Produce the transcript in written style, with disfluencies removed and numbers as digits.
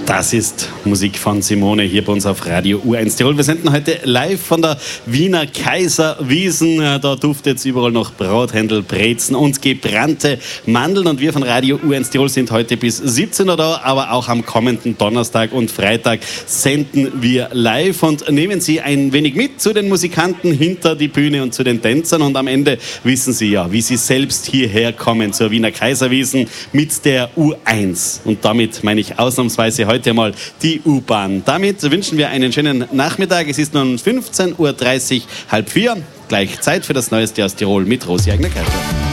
Das ist Musik von Simone hier bei uns auf Radio U1 Tirol. Wir senden heute live von der Wiener Kaiserwiesen. Da duftet es überall noch Brathändel, Brezen und gebrannte Mandeln. Und wir von Radio U1 Tirol sind heute bis 17 Uhr da, aber auch am kommenden Donnerstag und Freitag senden wir live und nehmen Sie ein wenig mit zu den Musikanten hinter die Bühne und zu den Tänzern. Und am Ende wissen Sie ja, wie Sie selbst hierher kommen zur Wiener Kaiserwiesen mit der U1. Und damit meine ich ausnahmsweise heute mal die U-Bahn. Damit wünschen wir einen schönen Nachmittag. Es ist nun 15.30 Uhr, halb vier. Gleich Zeit für das Neueste aus Tirol mit Rosi Eigner-Kaiser.